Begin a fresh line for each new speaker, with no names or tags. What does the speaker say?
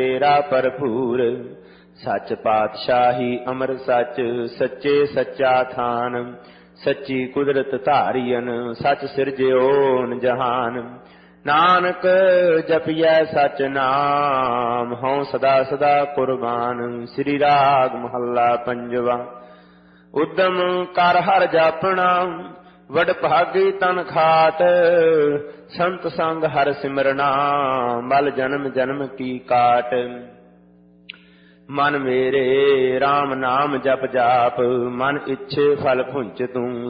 ਤੇਰਾ ਭਰਪੂਰ। ਸੱਚ ਪਾਤਸ਼ਾਹੀ ਅਮਰ ਸੱਚ, ਸੱਚੇ ਸੱਚਾ ਥਾਨ। ਸੱਚੀ ਕੁਦਰਤ ਧਾਰੀਅਨ, ਸੱਚ ਸਿਰਜਿਓਨ ਜਹਾਨ। ਨਾਨਕ ਜਪਿਐ ਸਚ ਨਾਮ, ਹਉ ਸਦਾ ਸਦਾ ਕੁਰਬਾਨ। ਸ੍ਰੀ ਰਾਗ ਮਹੱਲਾ ਪੰਜਵਾ। ਉਦਮ ਕਰ ਹਰਿ ਜਾਪਣਾ, ਵਡ ਭਾਗੀ ਤਨ ਖਾਟ। ਸੰਤ ਸੰਗ ਹਰਿ ਸਿਮਰਨਾ, ਮਲ ਜਨਮ ਜਨਮ ਕੀ ਕਾਟ। ਮਨ ਮੇਰੇ RAM ਨਾਮ ਜਪ ਜਾਪ, ਮਨ ਇੱਛੇ ਫਲ ਭੁੰਚ ਤੂੰ।